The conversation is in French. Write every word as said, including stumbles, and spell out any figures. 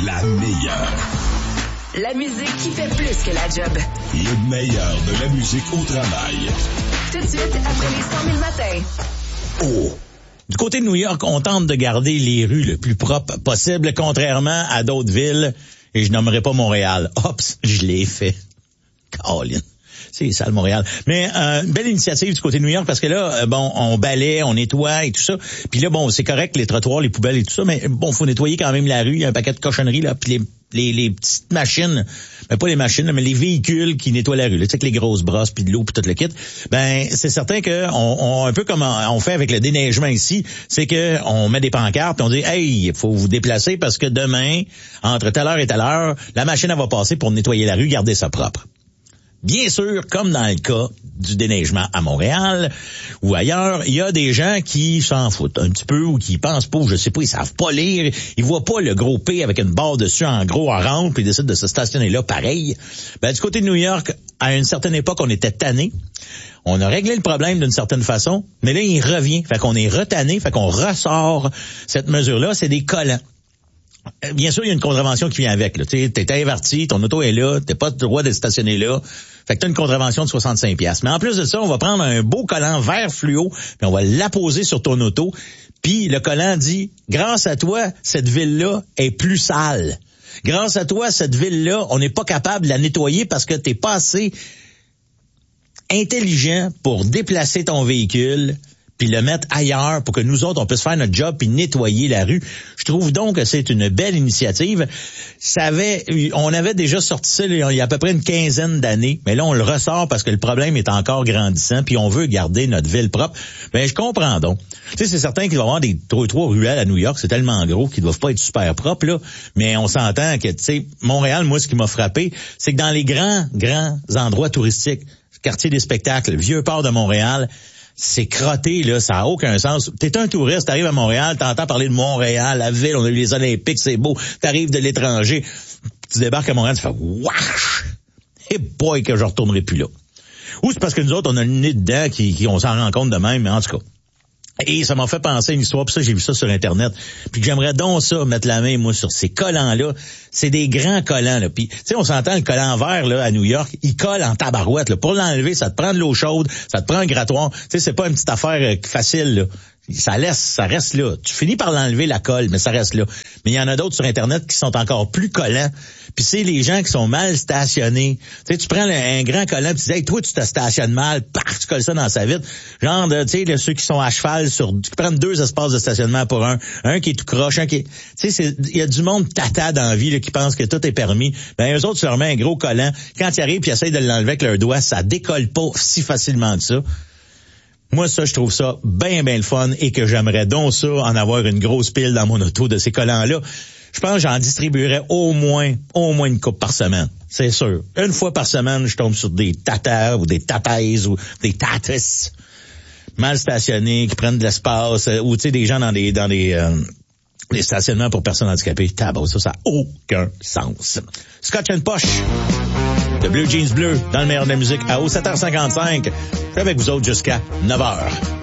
la meilleure. La musique qui fait plus que la job. Le meilleur de la musique au travail. Tout de suite, après les cent mille matins. Oh! Du côté de New York, on tente de garder les rues le plus propres possible, contrairement à d'autres villes, et je nommerai pas Montréal. Oups, je l'ai fait. Colin. C'est sale Montréal. Mais euh, une belle initiative du côté de New York parce que là, euh, bon, on balaie, on nettoie et tout ça. Puis là, bon, c'est correct, les trottoirs, les poubelles et tout ça, mais bon, faut nettoyer quand même la rue. Il y a un paquet de cochonneries, là, puis les, les, les petites machines, mais pas les machines, là, mais les véhicules qui nettoient la rue, là, tu sais, que les grosses brosses, puis de l'eau, puis tout le kit. Ben, c'est certain que on, on un peu comme on fait avec le déneigement ici, c'est que on met des pancartes, on dit, hey, il faut vous déplacer parce que demain, entre telle heure et telle heure, la machine, elle va passer pour nettoyer la rue, garder ça propre. Bien sûr, comme dans le cas du déneigement à Montréal ou ailleurs, il y a des gens qui s'en foutent un petit peu ou qui pensent pas, ou je sais pas, ils savent pas lire, ils voient pas le gros P avec une barre dessus en gros orange, puis ils décident de se stationner là pareil. Ben, du côté de New York, à une certaine époque, on était tanné. On a réglé le problème d'une certaine façon, mais là, il revient. Fait qu'on est retanné, fait qu'on ressort cette mesure-là, c'est des collants. Bien sûr, il y a une contravention qui vient avec. Tu sais, t'es averti, ton auto est là, t'es pas le droit de stationner là. Fait que t'as une contravention de soixante-cinq piastres. Mais en plus de ça, on va prendre un beau collant vert fluo, puis on va l'apposer sur ton auto. Puis le collant dit, grâce à toi, cette ville-là est plus sale. Grâce à toi, cette ville-là, on n'est pas capable de la nettoyer parce que t'es pas assez intelligent pour déplacer ton véhicule puis le mettre ailleurs pour que nous autres, on puisse faire notre job puis nettoyer la rue. Je trouve donc que c'est une belle initiative. Ça avait, on avait déjà sorti ça il y a à peu près une quinzaine d'années, mais là, on le ressort parce que le problème est encore grandissant puis on veut garder notre ville propre. Ben, je comprends donc. Tu sais, c'est certain qu'il va y avoir des trottoirs ruelles à New York, c'est tellement gros qu'ils doivent pas être super propres, là. Mais on s'entend que, tu sais, Montréal, moi, ce qui m'a frappé, c'est que dans les grands, grands endroits touristiques, quartier des spectacles, vieux port de Montréal, c'est crotté, là, ça a aucun sens. T'es un touriste, t'arrives à Montréal, t'entends parler de Montréal, la ville, on a eu les Olympiques, c'est beau. T'arrives de l'étranger, tu débarques à Montréal, tu fais waouh! Et boy, que je retournerai plus là. Ou c'est parce que nous autres, on a le nez dedans, qui, qui on s'en rend compte de même, mais en tout cas. Et ça m'a fait penser à une histoire, puis ça, j'ai vu ça sur Internet, puis que j'aimerais donc ça, mettre la main, moi, sur ces collants-là. C'est des grands collants, là. Puis, tu sais, on s'entend, le collant vert, là, à New York, il colle en tabarouette, là. Pour l'enlever, ça te prend de l'eau chaude, ça te prend un grattoir. Tu sais, c'est pas une petite affaire euh, facile, là. Ça laisse, ça reste là. Tu finis par l'enlever, la colle, mais ça reste là. Mais il y en a d'autres sur Internet qui sont encore plus collants. Puis c'est les gens qui sont mal stationnés. Tu sais, tu prends le, un grand collant, puis tu dis, hey, toi, tu te stationnes mal, paf, tu colles ça dans sa vitre. Genre, de, tu sais, ceux qui sont à cheval sur, qui prennent deux espaces de stationnement pour un, un qui est tout croche, un qui est, tu sais, il y a du monde tata dans la vie, là, qui pense que tout est permis. Ben, eux autres, tu leur mets un gros collant. Quand ils arrivent, puis ils essayent de l'enlever avec leurs doigts, ça décolle pas si facilement que ça. Moi, ça, je trouve ça bien, bien le fun et que j'aimerais donc ça, en avoir une grosse pile dans mon auto de ces collants-là. Je pense que j'en distribuerais au moins, au moins une coupe par semaine. C'est sûr. Une fois par semaine, je tombe sur des tatas ou des tataises ou des tatas mal stationnés qui prennent de l'espace ou, tu sais, des gens dans des, dans des, euh, des stationnements pour personnes handicapées. Tabac, ça, ça n'a aucun sens. Scotch and Posh. De Blue Jeans Bleu, dans le meilleur de la musique, à haut sept heures cinquante-cinq. Je suis avec vous autres jusqu'à neuf heures.